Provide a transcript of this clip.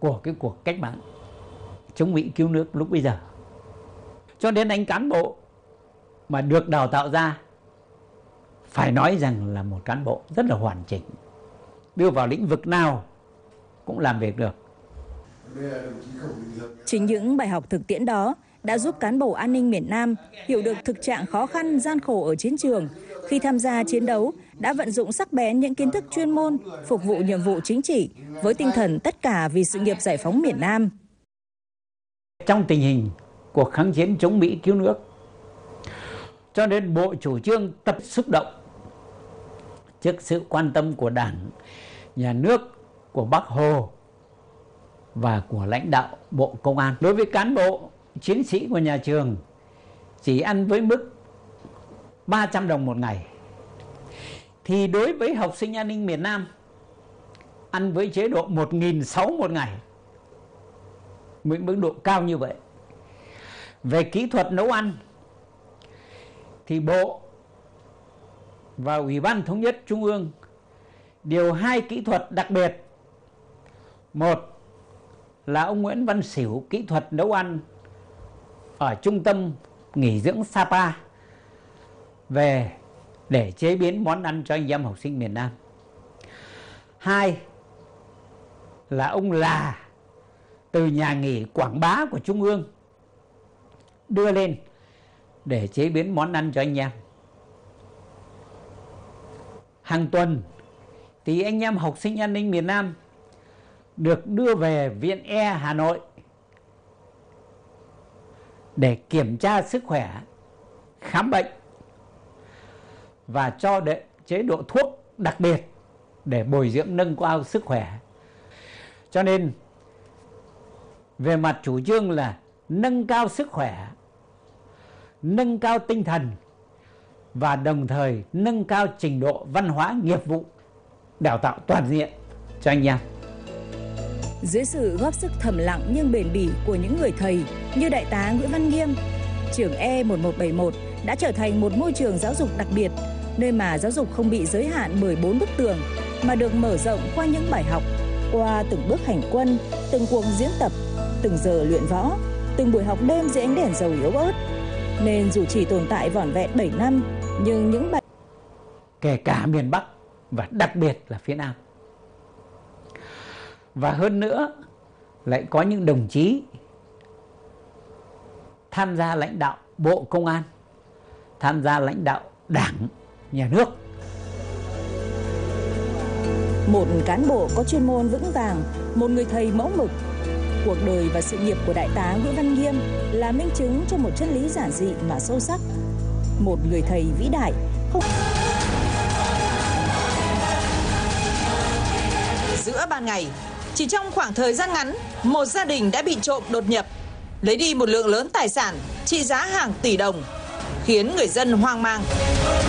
của cái cuộc cách mạng chống Mỹ cứu nước lúc bây giờ. Cho nên anh cán bộ mà được đào tạo ra phải nói rằng là một cán bộ rất là hoàn chỉnh, đưa vào lĩnh vực nào cũng làm việc được. Chính những bài học thực tiễn đó đã giúp cán bộ an ninh miền Nam hiểu được thực trạng khó khăn, gian khổ ở chiến trường. Khi tham gia chiến đấu, đã vận dụng sắc bén những kiến thức chuyên môn, phục vụ nhiệm vụ chính trị với tinh thần tất cả vì sự nghiệp giải phóng miền Nam. Trong tình hình cuộc kháng chiến chống Mỹ cứu nước, cho nên Bộ chủ trương tập xúc động trước sự quan tâm của Đảng, Nhà nước, của Bác Hồ và của lãnh đạo Bộ Công an. Đối với cán bộ, chiến sĩ của nhà trường chỉ ăn với mức 300 đồng một ngày, thì đối với học sinh an ninh miền Nam ăn với chế độ 1.600 một ngày, mức độ cao như vậy. Về kỹ thuật nấu ăn thì Bộ và Ủy ban Thống nhất Trung ương điều 2 kỹ thuật đặc biệt. Một là ông Nguyễn Văn Xỉu, kỹ thuật nấu ăn ở trung tâm nghỉ dưỡng Sapa, về để chế biến món ăn cho anh em học sinh miền Nam. 2 là ông Là, từ nhà nghỉ Quảng Bá của Trung ương đưa lên để chế biến món ăn cho anh em. Hàng tuần thì anh em học sinh an ninh miền Nam được đưa về Viện E Hà Nội để kiểm tra sức khỏe, khám bệnh và cho chế độ thuốc đặc biệt để bồi dưỡng nâng cao sức khỏe. Cho nên về mặt chủ trương là nâng cao sức khỏe, nâng cao tinh thần và đồng thời nâng cao trình độ văn hóa nghiệp vụ, đào tạo toàn diện cho anh em. Dưới sự góp sức thầm lặng nhưng bền bỉ của những người thầy như Đại tá Nguyễn Văn Nghiêm, trường E1171 đã trở thành một môi trường giáo dục đặc biệt, nơi mà giáo dục không bị giới hạn bởi 4 bức tường mà được mở rộng qua những bài học, qua từng bước hành quân, từng cuộc diễn tập, từng giờ luyện võ, từng buổi học đêm dưới ánh đèn dầu yếu ớt. Nên dù chỉ tồn tại vỏn vẹn 7 năm, nhưng những bài kể cả miền Bắc và đặc biệt là phía Nam. Và hơn nữa lại có những đồng chí tham gia lãnh đạo Bộ Công an, tham gia lãnh đạo Đảng, Nhà nước. Một cán bộ có chuyên môn vững vàng, một người thầy mẫu mực. Cuộc đời và sự nghiệp của Đại tá Nguyễn Văn Nghiêm là minh chứng cho một chân lý giản dị mà sâu sắc. Một người thầy vĩ đại không... Giữa ban ngày, chỉ trong khoảng thời gian ngắn, một gia đình đã bị trộm đột nhập, lấy đi một lượng lớn tài sản trị giá hàng tỷ đồng, khiến người dân hoang mang.